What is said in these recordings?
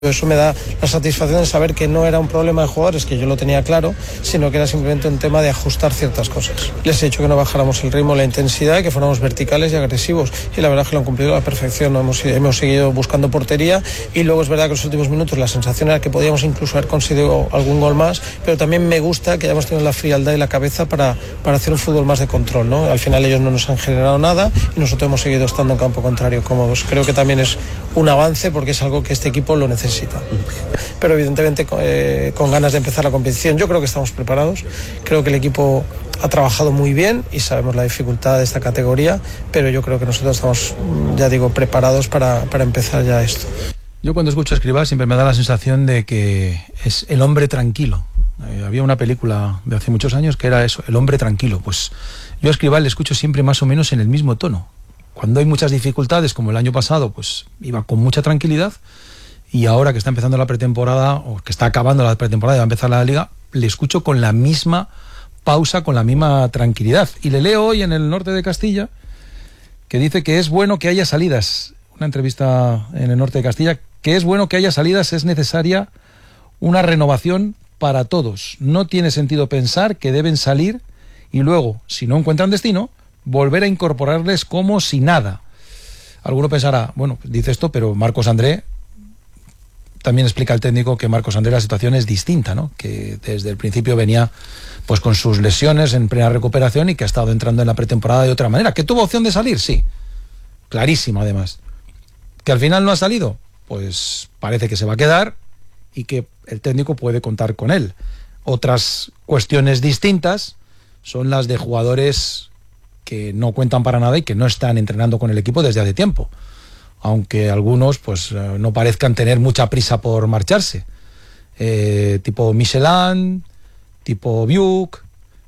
Eso me da la satisfacción de saber que no era un problema de jugadores, que yo lo tenía claro, sino que era simplemente un tema de ajustar ciertas cosas. Les he dicho que no bajáramos el ritmo, la intensidad y que fuéramos verticales y agresivos, y la verdad es que lo han cumplido a la perfección. Hemos seguido buscando portería, y luego es verdad que en los últimos minutos la sensación era que podíamos incluso haber conseguido algún gol más, pero también me gusta que hayamos tenido la frialdad y la cabeza para hacer un fútbol más de control, ¿no? Al final ellos no nos han generado nada y nosotros hemos seguido estando en campo contrario cómodos. Creo que también es un avance porque es algo que este equipo lo necesita. Pero evidentemente con ganas de empezar la competición. Yo creo que estamos preparados, creo que el equipo ha trabajado muy bien y sabemos la dificultad de esta categoría, pero yo creo que nosotros estamos, ya digo, preparados para empezar ya esto. Yo cuando escucho a Escribá siempre me da la sensación de que es el hombre tranquilo. Había una película de hace muchos años que era eso, el hombre tranquilo. Pues yo a Escribá le escucho siempre más o menos en el mismo tono. Cuando hay muchas dificultades, como el año pasado, pues iba con mucha tranquilidad. Y ahora que está empezando la pretemporada, o que está acabando la pretemporada y va a empezar la liga, le escucho con la misma pausa, con la misma tranquilidad. Y le leo hoy en el norte de Castilla, que dice que es bueno que haya salidas. Una entrevista en el norte de Castilla, que es bueno que haya salidas, es necesaria una renovación para todos. No tiene sentido pensar que deben salir y luego, si no encuentran destino, volver a incorporarles como si nada. Alguno pensará, bueno, dice esto, pero Marcos André... También explica el técnico que Marcos André la situación es distinta, ¿no? Que desde el principio venía pues con sus lesiones en plena recuperación y que ha estado entrando en la pretemporada de otra manera. ¿Que tuvo opción de salir? Sí. Clarísima, además. ¿Que al final no ha salido? Pues parece que se va a quedar y que el técnico puede contar con él. Otras cuestiones distintas son las de jugadores que no cuentan para nada y que no están entrenando con el equipo desde hace tiempo. Aunque algunos pues no parezcan tener mucha prisa por marcharse. Tipo Michelin, tipo Biuk,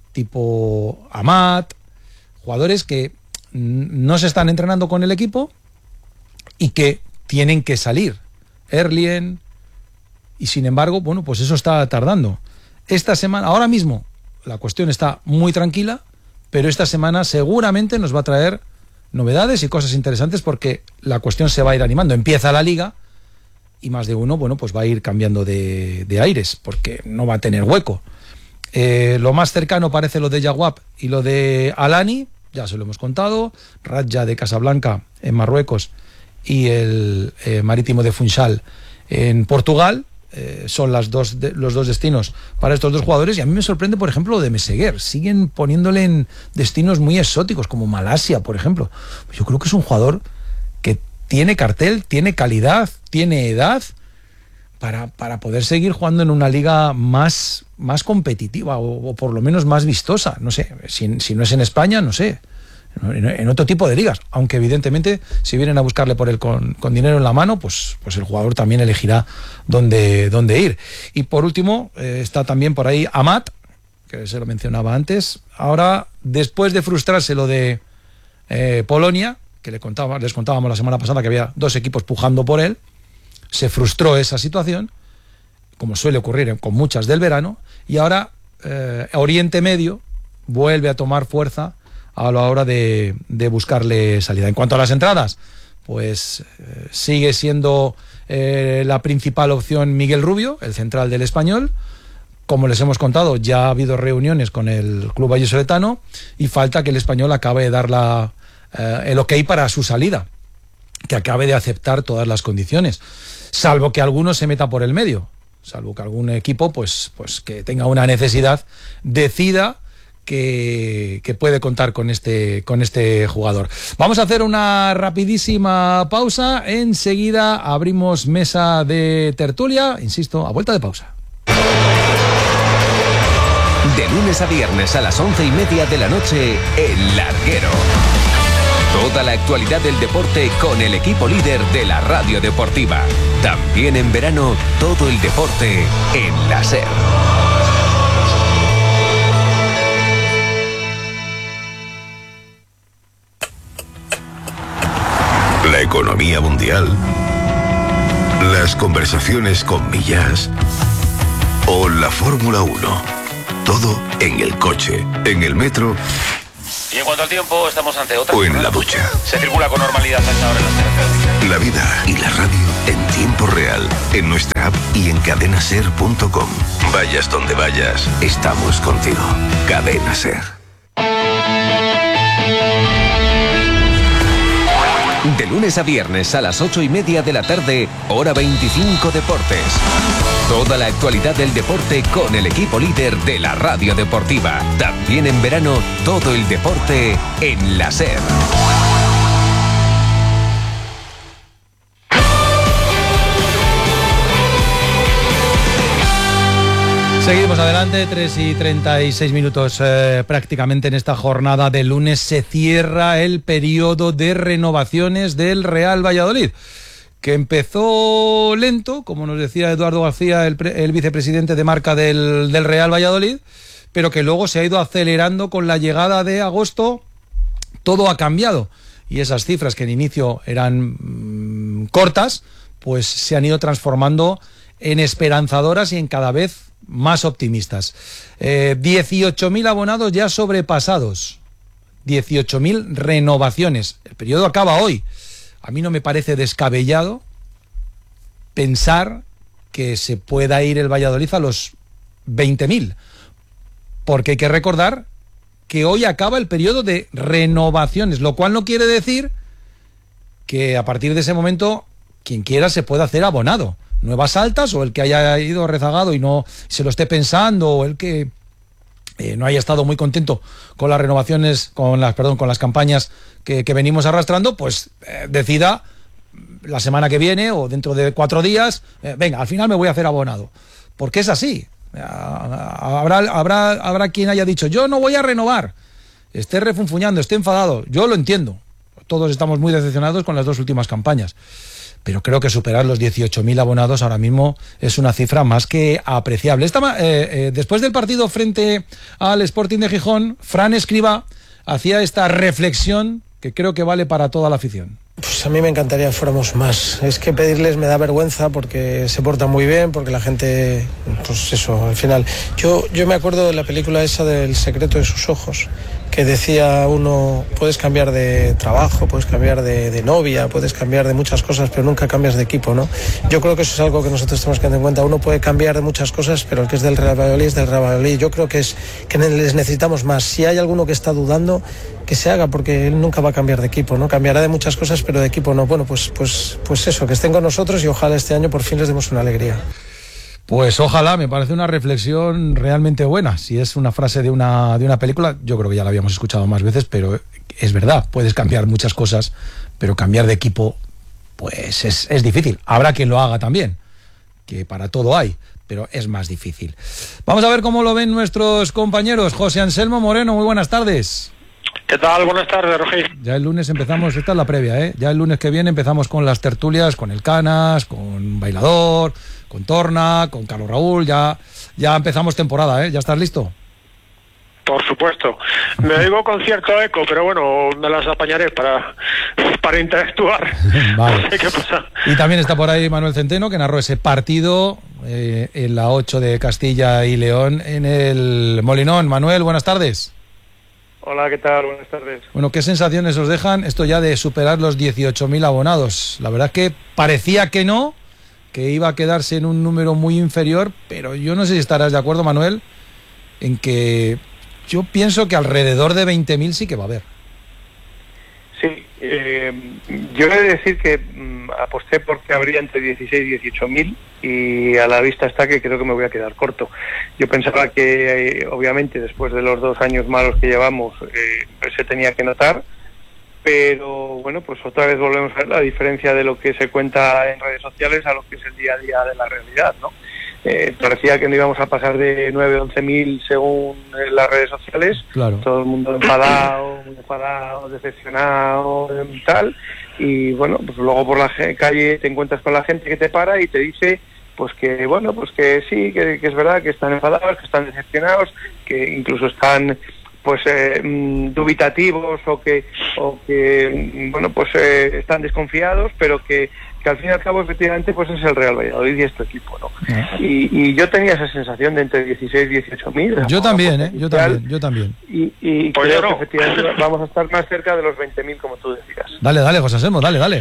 tipo Amat, jugadores que no se están entrenando con el equipo y que tienen que salir. Erlien, y sin embargo, bueno, pues eso está tardando. Esta semana, ahora mismo, la cuestión está muy tranquila, pero esta semana seguramente nos va a traer novedades y cosas interesantes porque la cuestión se va a ir animando. Empieza la liga y más de uno, bueno, pues va a ir cambiando de aires porque no va a tener hueco. Lo más cercano parece lo de Yaguap y lo de Alani, ya se lo hemos contado, Raja de Casablanca en Marruecos y el Marítimo de Funchal en Portugal. Son los dos destinos para estos dos jugadores, y a mí me sorprende, por ejemplo, lo de Meseguer. Siguen poniéndole en destinos muy exóticos, como Malasia, por ejemplo. Yo creo que es un jugador que tiene cartel, tiene calidad, tiene edad para poder seguir jugando en una liga más competitiva o por lo menos más vistosa. No sé, si no es en España, no sé, en otro tipo de ligas, aunque evidentemente si vienen a buscarle por él con dinero en la mano, pues el jugador también elegirá dónde ir. Y por último está también por ahí Amat, que se lo mencionaba antes. Ahora, después de frustrarse lo de Polonia, que les contábamos la semana pasada que había dos equipos pujando por él, se frustró esa situación, como suele ocurrir con muchas del verano, y ahora Oriente Medio vuelve a tomar fuerza a la hora de buscarle salida. En cuanto a las entradas, pues sigue siendo la principal opción Miguel Rubio, el central del Español. Como les hemos contado, ya ha habido reuniones con el club vallisoletano y falta que el Español acabe de dar el ok para su salida, que acabe de aceptar todas las condiciones, salvo que alguno se meta por el medio, salvo que algún equipo pues que tenga una necesidad, decida que puede contar con este jugador. Vamos a hacer una rapidísima pausa. Enseguida abrimos mesa de tertulia, insisto, a vuelta de pausa. De lunes a viernes a las 11:30 de la noche, El Larguero. Toda la actualidad del deporte con el equipo líder de la radio deportiva. También en verano, todo el deporte en la SER. La economía mundial, las conversaciones con Millás o la Fórmula 1. Todo en el coche, en el metro. Y en cuanto al tiempo, estamos ante otra. O en la ducha. Se circula con normalidad a esta hora en las terrazas. La vida y la radio en tiempo real, en nuestra app y en cadenaser.com. Vayas donde vayas, estamos contigo. Cadena Ser. De lunes a viernes a las 8:30 de la tarde, hora 25 Deportes. Toda la actualidad del deporte con el equipo líder de la radio deportiva. También en verano, todo el deporte en la SER. Seguimos adelante, 3:36 prácticamente en esta jornada de lunes. Se cierra el periodo de renovaciones del Real Valladolid, que empezó lento, como nos decía Eduardo García, el vicepresidente de marca del Real Valladolid, pero que luego se ha ido acelerando con la llegada de agosto. Todo ha cambiado y esas cifras que en inicio eran cortas, pues se han ido transformando en esperanzadoras y en cada vez más optimistas. 18.000 abonados ya sobrepasados, 18.000 renovaciones. El periodo acaba hoy. A mí no me parece descabellado pensar que se pueda ir el Valladolid a los 20.000, porque hay que recordar que hoy acaba el periodo de renovaciones, lo cual no quiere decir que a partir de ese momento quien quiera se pueda hacer abonado. Nuevas altas, o el que haya ido rezagado y no se lo esté pensando, o el que no haya estado muy contento con las renovaciones, con las campañas que venimos arrastrando, pues decida la semana que viene o dentro de 4 días, venga, al final me voy a hacer abonado, porque es así. Habrá quien haya dicho, yo no voy a renovar, esté refunfuñando, esté enfadado. Yo lo entiendo, todos estamos muy decepcionados con las 2 últimas campañas, pero creo que superar los 18.000 abonados ahora mismo es una cifra más que apreciable. Después del partido frente al Sporting de Gijón, Fran Escribá hacía esta reflexión que creo que vale para toda la afición. Pues a mí me encantaría que fuéramos más. Es que pedirles me da vergüenza porque se portan muy bien, porque la gente, pues eso, al final. Yo me acuerdo de la película esa del secreto de sus ojos, que decía uno, puedes cambiar de trabajo, puedes cambiar de novia, puedes cambiar de muchas cosas, pero nunca cambias de equipo, ¿no? Yo creo que eso es algo que nosotros tenemos que tener en cuenta. Uno puede cambiar de muchas cosas, pero el que es del Real Valladolid es del Real Valladolid. Yo creo que les necesitamos más. Si hay alguno que está dudando, que se haga, porque él nunca va a cambiar de equipo, ¿no? Cambiará de muchas cosas, pero de equipo no. Bueno, pues eso, que estén con nosotros y ojalá este año por fin les demos una alegría. Pues ojalá, me parece una reflexión realmente buena. Si es una frase de una película, yo creo que ya la habíamos escuchado más veces, pero es verdad, puedes cambiar muchas cosas, pero cambiar de equipo, pues es difícil. Habrá quien lo haga también, que para todo hay, pero es más difícil. Vamos a ver cómo lo ven nuestros compañeros. José Anselmo Moreno, muy buenas tardes. ¿Qué tal? Buenas tardes, Roger. Ya el lunes empezamos, esta es la previa, ¿eh? Ya el lunes que viene empezamos con las tertulias, con el Canas, con Bailador, con Torna, con Carlos Raúl, ya empezamos temporada, ¿eh? ¿Ya estás listo? Por supuesto. Me oigo con cierto eco, pero bueno, me las apañaré para interactuar. Vale. ¿Qué pasa? Y también está por ahí Manuel Centeno, que narró ese partido en la 8 de Castilla y León en el Molinón. Manuel, buenas tardes. Hola, ¿qué tal? Buenas tardes. Bueno, ¿qué sensaciones os dejan esto ya de superar los 18.000 abonados? La verdad es que parecía que no, que iba a quedarse en un número muy inferior, pero yo no sé si estarás de acuerdo, Manuel, en que yo pienso que alrededor de 20.000 sí que va a haber. Sí, yo he de decir que aposté porque habría entre 16 y 18.000 y a la vista está que creo que me voy a quedar corto. Yo pensaba que obviamente después de los 2 años malos que llevamos se tenía que notar, pero bueno, pues otra vez volvemos a ver la diferencia de lo que se cuenta en redes sociales a lo que es el día a día de la realidad, ¿no? Parecía que no íbamos a pasar de 9 o 11.000 según las redes sociales. Claro. Todo el mundo enfadado, decepcionado y tal, y bueno, pues luego por la calle te encuentras con la gente que te para y te dice pues que bueno, pues que sí, que es verdad que están enfadados, que están decepcionados, que incluso están pues dubitativos o que bueno, pues están desconfiados, pero que al fin y al cabo efectivamente pues es el Real Valladolid y este equipo, ¿no? Y yo tenía esa sensación de entre 16 y 18.000. Yo también, yo también. Y pues creo que efectivamente vamos a estar más cerca de los 20.000, como tú decías. Dale, José Anselmo, dale.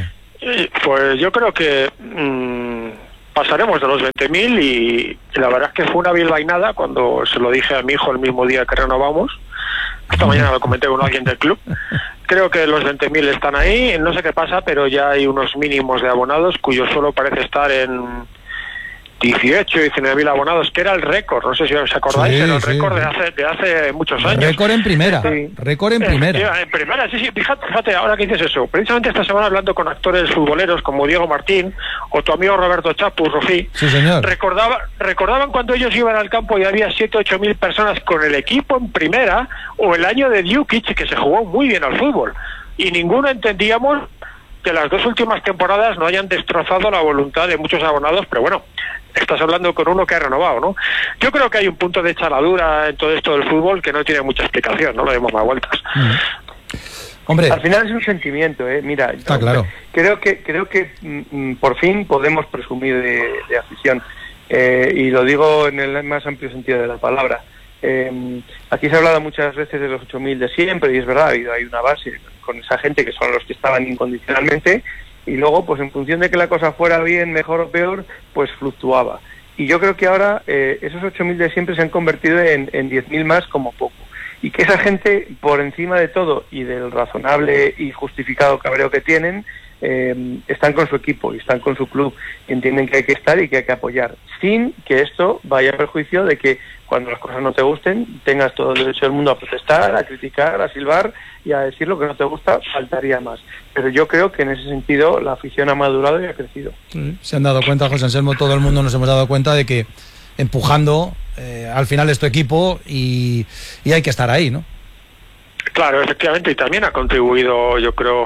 Pues yo creo que pasaremos de los 20.000 y la verdad es que fue una bilbainada cuando se lo dije a mi hijo el mismo día que renovamos. Esta mañana lo comenté con alguien del club. Creo que los 20.000 están ahí, no sé qué pasa, pero ya hay unos mínimos de abonados cuyo suelo parece estar en 18, 19.000 abonados, que era el récord, no sé si os acordáis, era el récord de hace muchos años. Récord en primera, récord en primera. En primera, sí, fíjate, ahora que dices eso, precisamente esta semana hablando con actores futboleros como Diego Martín o tu amigo Roberto Chapu, Rofí, sí, señor. recordaban cuando ellos iban al campo y había 7 o 8.000 personas con el equipo en primera, o el año de Djukic, que se jugó muy bien al fútbol, y ninguno entendíamos que las 2 últimas temporadas no hayan destrozado la voluntad de muchos abonados, pero bueno, estás hablando con uno que ha renovado, ¿no? Yo creo que hay un punto de chaladura en todo esto del fútbol que no tiene mucha explicación, no le demos más vueltas. Hombre, al final es un sentimiento, mira, está claro. Creo que por fin podemos presumir de afición, y lo digo en el más amplio sentido de la palabra. Aquí se ha hablado muchas veces de los 8.000 de siempre, y es verdad, hay una base con esa gente que son los que estaban incondicionalmente, y luego, pues en función de que la cosa fuera bien, mejor o peor, pues fluctuaba. Y yo creo que ahora esos 8.000 de siempre se han convertido en 10.000 más como poco. Y que esa gente, por encima de todo y del razonable y justificado cabreo que tienen, están con su equipo y están con su club, entienden que hay que estar y que hay que apoyar, sin que esto vaya a perjuicio de que cuando las cosas no te gusten tengas todo el derecho del mundo a protestar, a criticar, a silbar y a decir lo que no te gusta, faltaría más. Pero yo creo que en ese sentido la afición ha madurado y ha crecido. Se han dado cuenta, José Anselmo, todo el mundo nos hemos dado cuenta de que empujando al final es tu equipo y hay que estar ahí, ¿no? Claro, efectivamente, y también ha contribuido, yo creo,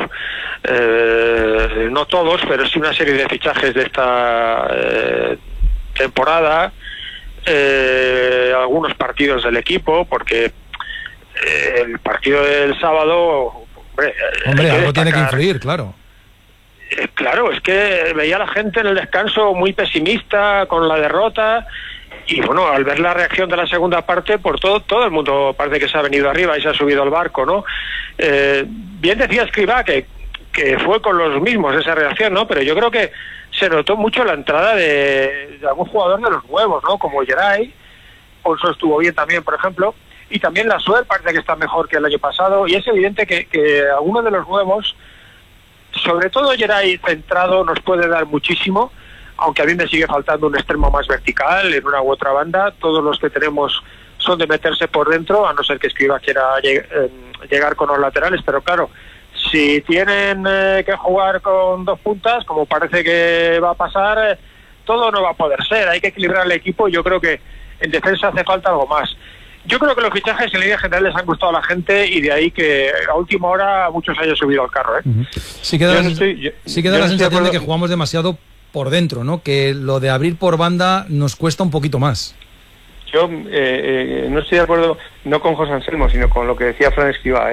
no todos, pero sí una serie de fichajes de esta temporada, algunos partidos del equipo, porque el partido del sábado, hombre, algo tiene que influir, claro. Claro, es que veía a la gente en el descanso muy pesimista con la derrota. Y bueno, al ver la reacción de la segunda parte, por todo el mundo parece que se ha venido arriba y se ha subido al barco, ¿no? Bien decía Escribá que fue con los mismos esa reacción, ¿no? Pero yo creo que se notó mucho la entrada de algún jugador de los nuevos, ¿no? Como Geray, Olso estuvo bien también, por ejemplo, y también la Suer parece que está mejor que el año pasado, y es evidente que alguno de los nuevos, sobre todo Geray centrado, nos puede dar muchísimo. Aunque a mí me sigue faltando un extremo más vertical en una u otra banda, todos los que tenemos son de meterse por dentro, a no ser que Escribá quiera llegar con los laterales, pero claro, si tienen que jugar con 2 puntas, como parece que va a pasar, todo no va a poder ser, hay que equilibrar el equipo. Yo creo que en defensa hace falta algo más. Yo creo que los fichajes en línea general les han gustado a la gente y de ahí que a última hora muchos hayan subido al carro. Sí queda la sensación de que jugamos demasiado por dentro, ¿no? Que lo de abrir por banda nos cuesta un poquito más. Yo no estoy de acuerdo, no con José Anselmo, sino con lo que decía Fran Escribá,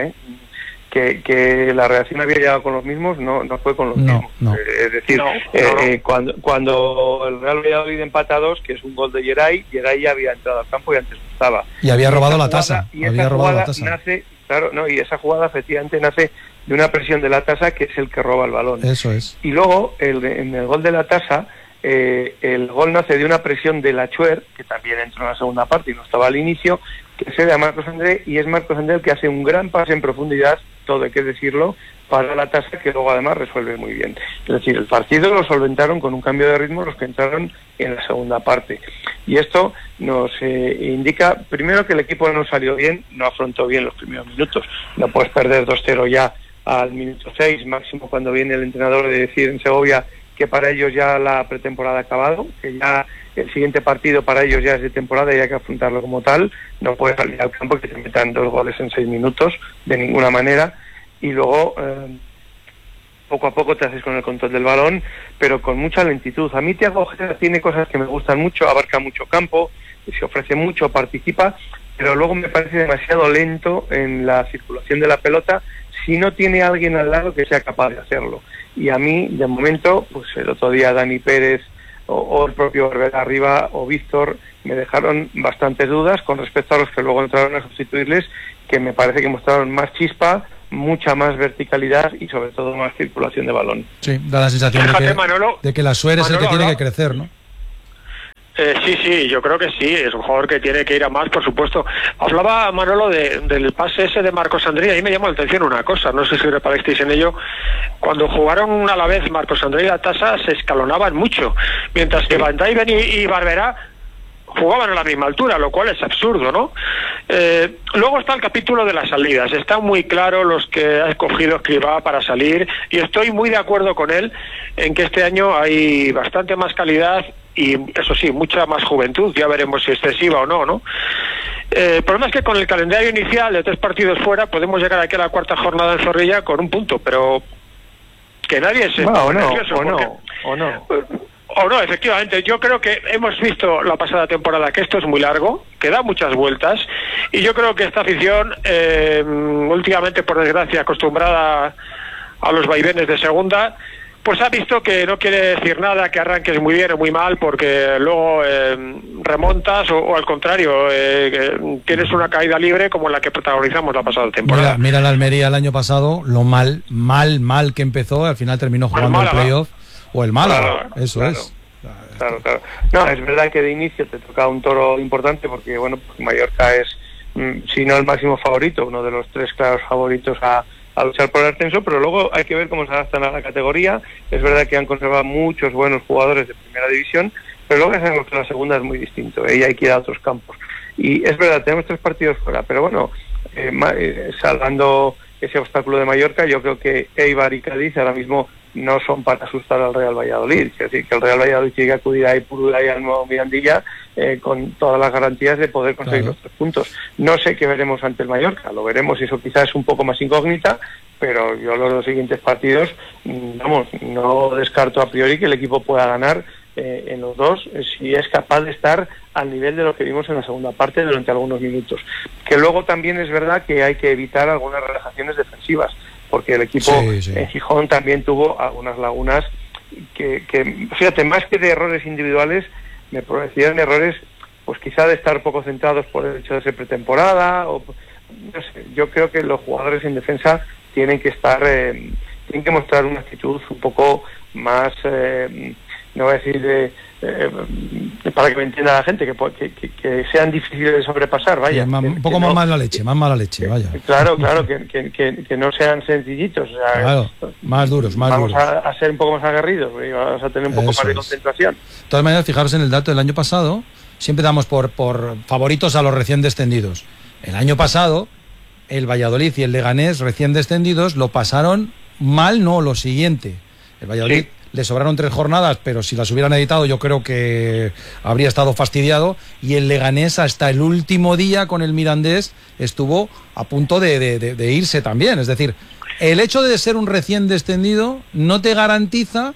que la reacción había llegado con los mismos, no fue con los mismos. No. Es decir, cuando el Real Valladolid empata 2, que es un gol de Geray ya había entrado al campo y antes no estaba. Y había robado la tasa. Y esa jugada nace, y esa jugada efectivamente nace de una presión de la tasa, que es el que roba el balón. Eso es. Y luego, en el gol de la tasa, el gol nace de una presión de la Chuer, que también entró en la segunda parte y no estaba al inicio, que cede a Marcos André, y es Marcos André el que hace un gran pase en profundidad, todo hay que decirlo, para la tasa, que luego además resuelve muy bien. Es decir, el partido lo solventaron con un cambio de ritmo los que entraron en la segunda parte. Y esto nos indica, primero, que el equipo no salió bien, no afrontó bien los primeros minutos. No puedes perder 2-0 ya al minuto 6, máximo cuando viene el entrenador de decir en Segovia que para ellos ya la pretemporada ha acabado, que ya el siguiente partido para ellos ya es de temporada y hay que afrontarlo como tal. No puedes salir al campo y que te metan 2 goles en 6 minutos, de ninguna manera. Y luego, poco a poco te haces con el control del balón, pero con mucha lentitud. A mí Thiago Ojeda tiene cosas que me gustan mucho, abarca mucho campo, se ofrece mucho, participa, pero luego me parece demasiado lento en la circulación de la pelota si no tiene alguien al lado que sea capaz de hacerlo. Y a mí, de momento, pues el otro día Dani Pérez o el propio Herrera arriba o Víctor me dejaron bastantes dudas con respecto a los que luego entraron a sustituirles, que me parece que mostraron más chispa, mucha más verticalidad y sobre todo más circulación de balón. Sí, da la sensación de que la Suer es el que tiene que crecer, ¿no? Sí, yo creo que sí, es un jugador que tiene que ir a más, por supuesto. Hablaba Manolo del pase ese de Marcos André, y ahí me llamó la atención una cosa, no sé si reparasteis en ello, cuando jugaron a la vez Marcos André y Latasa se escalonaban mucho, mientras que Van Dijven y Barberá jugaban a la misma altura, lo cual es absurdo, ¿no? Luego está el capítulo de las salidas. Están muy claros los que ha escogido Escribá para salir, y estoy muy de acuerdo con él en que este año hay bastante más calidad y, eso sí, mucha más juventud. Ya veremos si es excesiva o no, ¿no? El problema es que con el calendario inicial de 3 partidos fuera podemos llegar aquí a la 4ª jornada en Zorrilla con un punto, pero que nadie se... O no, efectivamente. Yo creo que hemos visto la pasada temporada que esto es muy largo, que da muchas vueltas, y yo creo que esta afición, últimamente, por desgracia, acostumbrada a los vaivenes de segunda, pues ha visto que no quiere decir nada que arranques muy bien o muy mal, porque luego remontas o al contrario, tienes una caída libre como la que protagonizamos la pasada temporada. Mira la Almería el año pasado, lo mal que empezó, al final terminó jugando el playoff. O el Málaga, claro. Claro. No, es verdad que de inicio te toca un toro importante porque, bueno, Mallorca es, si no el máximo favorito, uno de los 3 claros favoritos a luchar por el ascenso, pero luego hay que ver cómo se adaptan a la categoría. Es verdad que han conservado muchos buenos jugadores de primera división, pero luego ya sabemos que la segunda es muy distinto, y hay que ir a otros campos. Y es verdad, tenemos 3 partidos fuera, pero bueno, salvando ese obstáculo de Mallorca, yo creo que Eibar y Cádiz ahora mismo no son para asustar al Real Valladolid. Es decir, que el Real Valladolid tiene que acudir a Ipurúa y al nuevo Mirandilla con todas las garantías de poder conseguir los 3 puntos. No sé qué veremos ante el Mallorca, lo veremos, y eso quizás es un poco más incógnita, pero yo los 2 siguientes partidos, no descarto a priori que el equipo pueda ganar en los 2, si es capaz de estar al nivel de lo que vimos en la segunda parte durante algunos minutos. Que luego también es verdad que hay que evitar algunas relajaciones defensivas, porque el equipo en Gijón también tuvo algunas lagunas que, fíjate, más que de errores individuales, me parecían errores, pues quizá de estar poco centrados por el hecho de ser pretemporada, o no sé. Yo creo que los jugadores en defensa tienen que mostrar una actitud un poco más, no voy a decir para que me entienda la gente, que sean difíciles de sobrepasar, vaya. Un poco más mala leche, vaya. Claro, que no sean sencillitos, o sea, claro, más duros. Vamos a ser un poco más aguerridos, vamos a tener un poco más de concentración. De todas maneras, fijaros en el dato del año pasado, siempre damos por favoritos a los recién descendidos. El año pasado, el Valladolid y el Leganés, recién descendidos, lo pasaron mal, no, lo siguiente. El Valladolid... Le sobraron 3 jornadas, pero si las hubieran editado yo creo que habría estado fastidiado. Y el Leganés hasta el último día con el Mirandés estuvo a punto de irse también. Es decir, el hecho de ser un recién descendido no te garantiza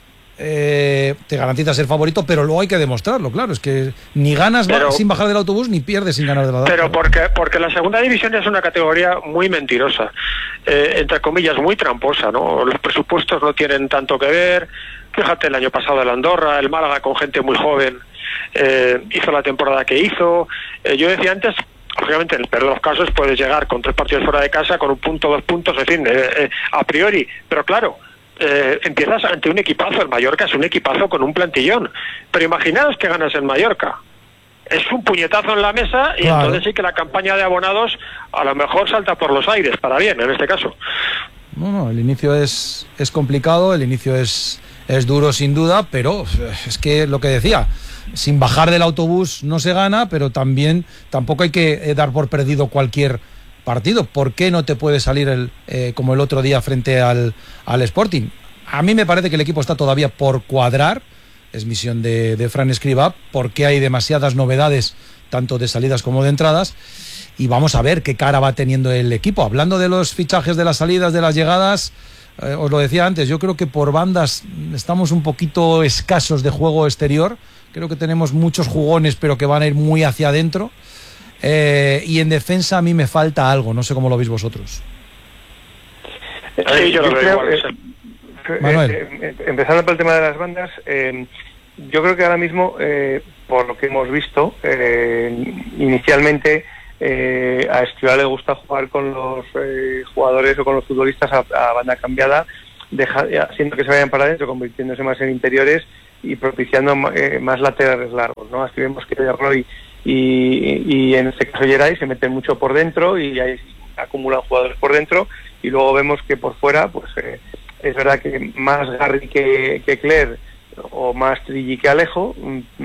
ser favorito, pero luego hay que demostrarlo, claro. Es que ni ganas sin bajar del autobús ni pierdes sin ganar de la Pero porque la segunda división es una categoría muy mentirosa, entre comillas, muy tramposa, ¿no? Los presupuestos no tienen tanto que ver. Fíjate, el año pasado el Andorra, el Málaga, con gente muy joven, hizo la temporada que hizo. Yo decía antes, obviamente en el peor de los casos puedes llegar con 3 partidos fuera de casa, con 1 punto, 2 puntos, en fin, a priori, pero claro, empiezas ante un equipazo. El Mallorca es un equipazo con un plantillón, pero imaginaos que ganas en Mallorca, es un puñetazo en la mesa, y claro, entonces sí que la campaña de abonados a lo mejor salta por los aires, para bien en este caso. No, el inicio es complicado, el inicio es duro sin duda, pero es que lo que decía, sin bajar del autobús no se gana, pero tampoco hay que dar por perdido cualquier partido. ¿Por qué no te puede salir como el otro día frente al Sporting? A mí me parece que el equipo está todavía por cuadrar, es misión de Fran Escribá, porque hay demasiadas novedades, tanto de salidas como de entradas, y vamos a ver qué cara va teniendo el equipo. Hablando de los fichajes, de las salidas, de las llegadas, os lo decía antes, yo creo que por bandas estamos un poquito escasos de juego exterior. Creo que tenemos muchos jugones, pero que van a ir muy hacia adentro. Y en defensa a mí me falta algo, no sé cómo lo veis vosotros. Sí, yo lo veo igual. Manuel. Empezando por el tema de las bandas, yo creo que ahora mismo, por lo que hemos visto, inicialmente a Escribá le gusta jugar con los jugadores o con los futbolistas a banda cambiada, haciendo que se vayan para adentro, convirtiéndose más en interiores y propiciando más laterales largos, ¿no? Así vemos que Roy y en este caso Geray se meten mucho por dentro y ahí acumulan jugadores por dentro, y luego vemos que por fuera pues es verdad que más Garri que Cler o más Trilli que Alejo,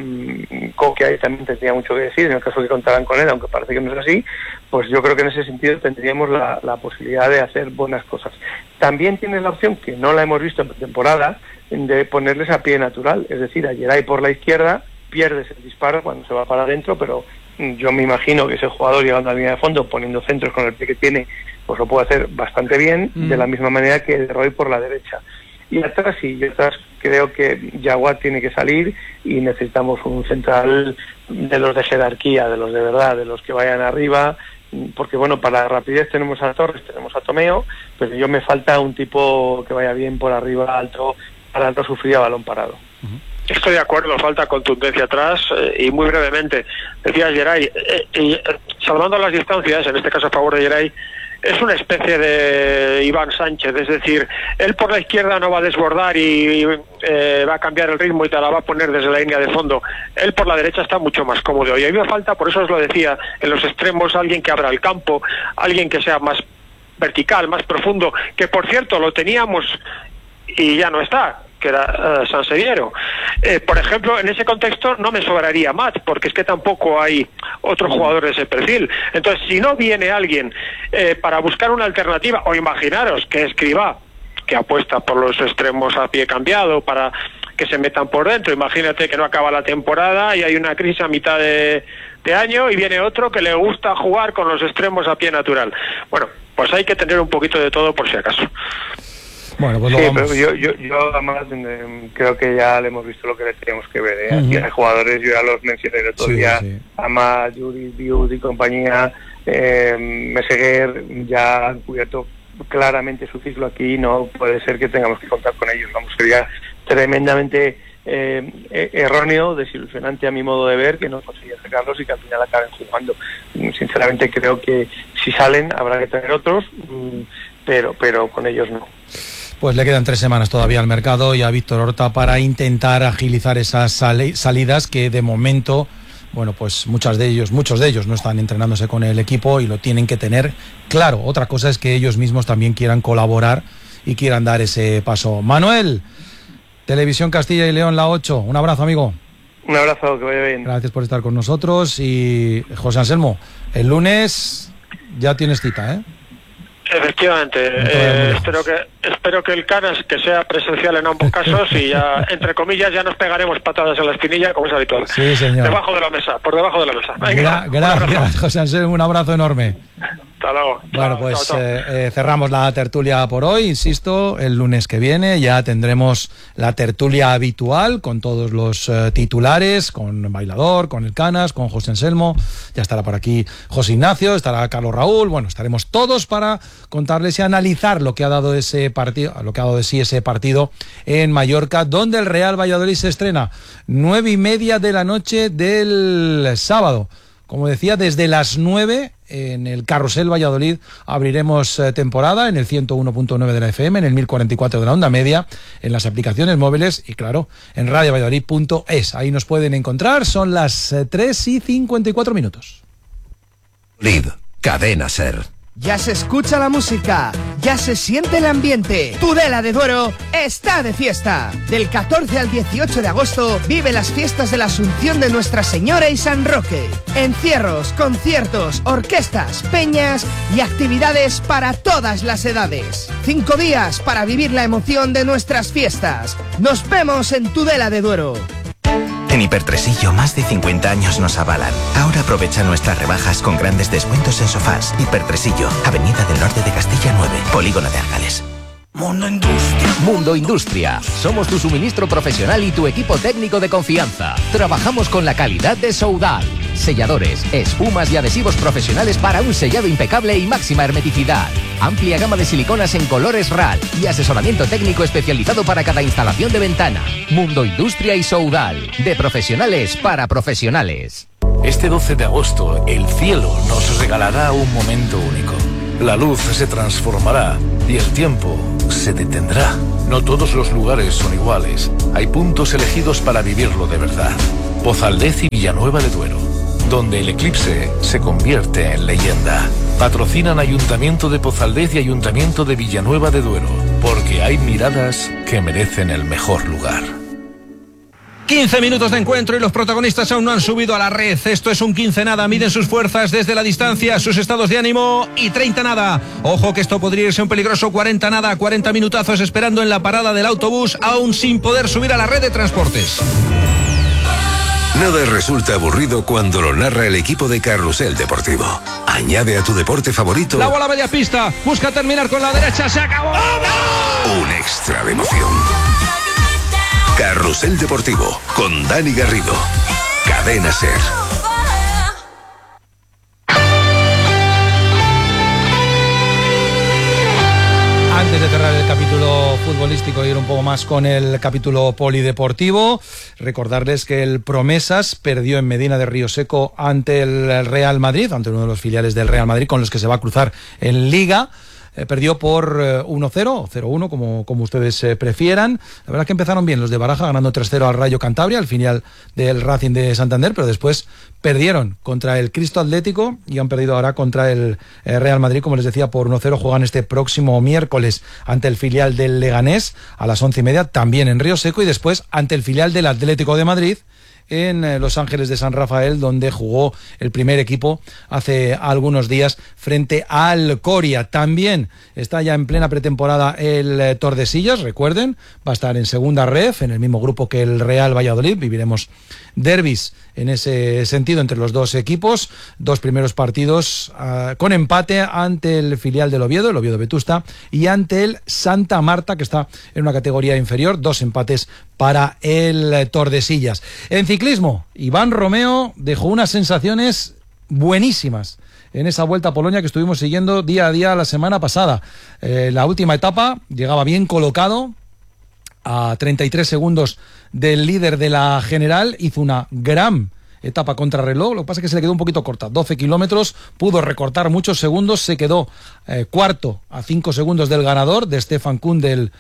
Coque ahí también tendría mucho que decir en el caso que contaran con él, aunque parece que no es así. Pues yo creo que en ese sentido tendríamos la posibilidad de hacer buenas cosas. También tienes la opción, que no la hemos visto en pretemporada, de ponerles a pie natural, es decir, a Geray por la izquierda, pierdes el disparo cuando se va para adentro, pero yo me imagino que ese jugador llegando a la línea de fondo, poniendo centros con el pie que tiene, pues lo puede hacer bastante bien, de la misma manera que Roy por la derecha. Y atrás sí, yo atrás creo que Yaguat tiene que salir y necesitamos un central de los de jerarquía, de los de verdad, de los que vayan arriba, porque bueno, para rapidez tenemos a Torres, tenemos a Tomeo, pero yo me falta un tipo que vaya bien por arriba, alto, para no sufrir a balón parado. Estoy de acuerdo, falta contundencia atrás, y muy brevemente, decía Geray, salvando las distancias, en este caso a favor de Geray, es una especie de Iván Sánchez, es decir, él por la izquierda no va a desbordar y va a cambiar el ritmo y te la va a poner desde la línea de fondo. Él por la derecha está mucho más cómodo, y a mí me falta, por eso os lo decía, en los extremos alguien que abra el campo, alguien que sea más vertical, más profundo, que por cierto lo teníamos y ya no está, que era Sanseviero. Por ejemplo, en ese contexto no me sobraría Matt, porque es que tampoco hay otro jugador de ese perfil. Entonces, si no viene alguien para buscar una alternativa, o imaginaros que Escribá, que apuesta por los extremos a pie cambiado para que se metan por dentro, imagínate que no acaba la temporada y hay una crisis a mitad de año y viene otro que le gusta jugar con los extremos a pie natural. Bueno, pues hay que tener un poquito de todo por si acaso. Bueno, pues sí, vamos. pero yo además creo que ya le hemos visto lo que le teníamos que ver. Aquí hay jugadores, yo ya los mencioné el otro día, Amat, Yuri, Biud y compañía, Meseguer ya han cubierto claramente su ciclo aquí, no puede ser que tengamos que contar con ellos. Vamos, sería tremendamente erróneo, desilusionante a mi modo de ver, que no consiga sacarlos y que al final acaben jugando. Sinceramente creo que si salen habrá que tener otros, pero con ellos no. Pues le quedan 3 semanas todavía al mercado y a Víctor Horta para intentar agilizar esas salidas que de momento, bueno, pues muchos de ellos no están entrenándose con el equipo y lo tienen que tener claro. Otra cosa es que ellos mismos también quieran colaborar y quieran dar ese paso. Manuel, Televisión Castilla y León, la 8. Un abrazo, amigo. Un abrazo, que vaya bien. Gracias por estar con nosotros. Y José Anselmo, el lunes ya tienes cita, ¿eh? Efectivamente, espero que el Canas, que sea presencial en ambos casos, y ya, entre comillas, ya nos pegaremos patadas en la espinilla, como es habitual. Sí, señor. Por debajo de la mesa. Venga, gracias, José Anselmo, un abrazo enorme. Hasta luego. Bueno, pues cerramos la tertulia por hoy, insisto, el lunes que viene ya tendremos la tertulia habitual con todos los titulares, con Bailador, con el Canas, con José Anselmo, ya estará por aquí José Ignacio, estará Carlos Raúl, bueno, estaremos todos para contarles y analizar lo que ha dado ese partido, lo que ha dado de sí ese partido en Mallorca, donde el Real Valladolid se estrena 9:30 de la noche del sábado. Como decía, desde las 9 en el Carrusel Valladolid abriremos temporada en el 101.9 de la FM, en el 1044 de la onda media, en las aplicaciones móviles y claro, en radiovalladolid.es. Ahí nos pueden encontrar, son las 3:54. Lid, Cadena Ser. Ya se escucha la música, ya se siente el ambiente. Tudela de Duero está de fiesta. Del 14 al 18 de agosto vive las fiestas de la Asunción de Nuestra Señora y San Roque. Encierros, conciertos, orquestas, peñas y actividades para todas las edades. 5 días para vivir la emoción de nuestras fiestas. Nos vemos en Tudela de Duero. En Hipertresillo más de 50 años nos avalan. Ahora aprovecha nuestras rebajas con grandes descuentos en sofás. Hipertresillo, Avenida del Norte de Castilla 9, Polígono de Argales. Mundo Industria. Mundo Industria. Somos tu suministro profesional y tu equipo técnico de confianza. Trabajamos con la calidad de Soudal. Selladores, espumas y adhesivos profesionales para un sellado impecable y máxima hermeticidad. Amplia gama de siliconas en colores RAL y asesoramiento técnico especializado para cada instalación de ventana. Mundo Industria y Soudal. De profesionales para profesionales. Este 12 de agosto, el cielo nos regalará un momento único. La luz se transformará y el tiempo se detendrá. No todos los lugares son iguales. Hay puntos elegidos para vivirlo de verdad. Pozaldez y Villanueva de Duero, donde el eclipse se convierte en leyenda. Patrocinan Ayuntamiento de Pozaldez y Ayuntamiento de Villanueva de Duero, porque hay miradas que merecen el mejor lugar. 15 minutos de encuentro y los protagonistas aún no han subido a la red. Esto es un 15 nada. Miden sus fuerzas desde la distancia, sus estados de ánimo, y 30 nada. Ojo que esto podría irse un peligroso 40 nada. 40 minutazos esperando en la parada del autobús, aún sin poder subir a la red de transportes. Nada resulta aburrido cuando lo narra el equipo de Carrusel Deportivo. Añade a tu deporte favorito La bola media pista, busca terminar con la derecha, se acabó. un extra de emoción. Carrusel Deportivo con Dani Garrido. Cadena SER. Antes de cerrar el capítulo futbolístico y ir un poco más con el capítulo polideportivo, recordarles que el Promesas perdió en Medina de Río Seco ante el Real Madrid, ante uno de los filiales del Real Madrid con los que se va a cruzar en Liga. Perdió por 1-0 o 0-1, como ustedes prefieran. La verdad es que empezaron bien los de Baraja, ganando 3-0 al Rayo Cantabria, al filial del Racing de Santander, pero después perdieron contra el Cristo Atlético y han perdido ahora contra el Real Madrid, como les decía, por 1-0. Juegan este próximo miércoles ante el filial del Leganés a las 11:30, también en Río Seco, y después ante el filial del Atlético de Madrid en Los Ángeles de San Rafael, donde jugó el primer equipo hace algunos días frente al Coria. También está ya en plena pretemporada el Tordesillas, recuerden, va a estar en segunda ref, en el mismo grupo que el Real Valladolid. Viviremos derbis en ese sentido entre los dos equipos. Dos primeros partidos con empate ante el filial del Oviedo, el Oviedo Vetusta, y ante el Santa Marta, que está en una categoría inferior. Dos empates para el Tordesillas. En ciclismo, Iván Romeo dejó unas sensaciones buenísimas en esa Vuelta a Polonia que estuvimos siguiendo día a día la semana pasada. La última etapa llegaba bien colocado, a 33 segundos del líder de la general, hizo una gran etapa contrarreloj, lo que pasa es que se le quedó un poquito corta, 12 kilómetros, pudo recortar muchos segundos, se quedó cuarto a 5 segundos del ganador, de Stefan Kuhn del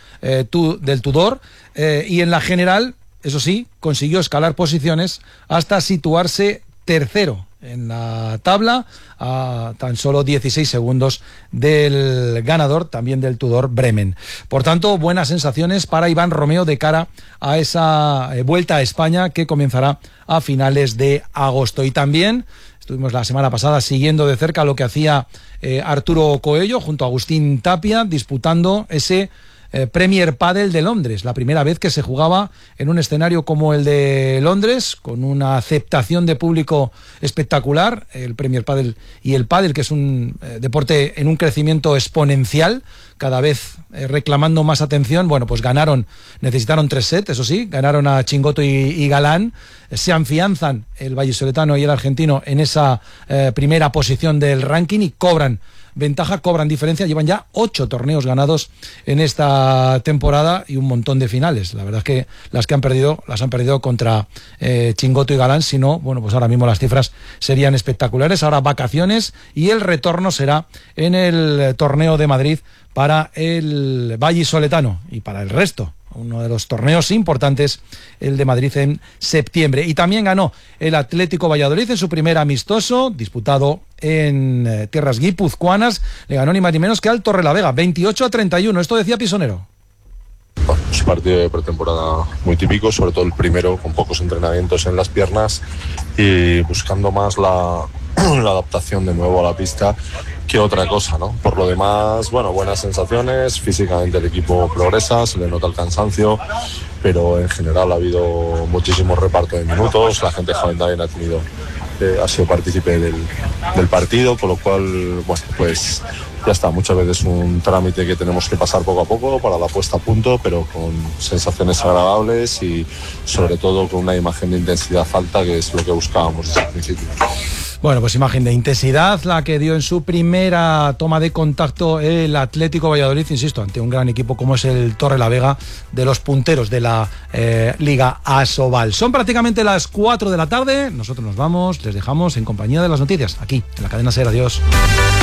Tudor, y en la general, eso sí, consiguió escalar posiciones hasta situarse tercero en la tabla, a tan solo 16 segundos del ganador, también del Tudor, Bremen. Por tanto, buenas sensaciones para Iván Romeo de cara a esa Vuelta a España que comenzará a finales de agosto. Y también estuvimos la semana pasada siguiendo de cerca lo que hacía Arturo Coello junto a Agustín Tapia, disputando ese Premier Padel de Londres, la primera vez que se jugaba en un escenario como el de Londres, con una aceptación de público espectacular. El Premier Padel y el Padel, que es un deporte en un crecimiento exponencial, cada vez reclamando más atención. Bueno, pues necesitaron 3 sets, eso sí, ganaron a Chingoto y Galán, se afianzan el vallisoletano y el argentino en esa primera posición del ranking y cobran ventaja, cobran diferencia, llevan ya 8 torneos ganados en esta temporada y un montón de finales. La verdad es que las han perdido contra Chingoto y Galán, si no, bueno, pues ahora mismo las cifras serían espectaculares. Ahora vacaciones y el retorno será en el torneo de Madrid para el vallisoletano y para el resto. Uno de los torneos importantes, el de Madrid en septiembre. Y también ganó el Atlético Valladolid en su primer amistoso, disputado en tierras guipuzcoanas. Le ganó ni más ni menos que al Torrelavega, 28-31. Esto decía Pisonero. Es un partido de pretemporada muy típico, sobre todo el primero, con pocos entrenamientos en las piernas y buscando más la adaptación de nuevo a la pista que otra cosa, ¿no? Por lo demás, bueno, buenas sensaciones, físicamente el equipo progresa, se le nota el cansancio, pero en general ha habido muchísimo reparto de minutos, la gente joven también ha sido partícipe del partido, con lo cual, bueno, pues ya está, muchas veces un trámite que tenemos que pasar poco a poco para la puesta a punto, pero con sensaciones agradables y sobre todo con una imagen de intensidad alta, que es lo que buscábamos desde el principio. Bueno, pues imagen de intensidad la que dio en su primera toma de contacto el Atlético Valladolid, insisto, ante un gran equipo como es el Torrelavega, de los punteros de la Liga Asobal. Son prácticamente las 4 de la tarde, nosotros nos vamos, les dejamos en compañía de las noticias, aquí, en la cadena SER. Adiós.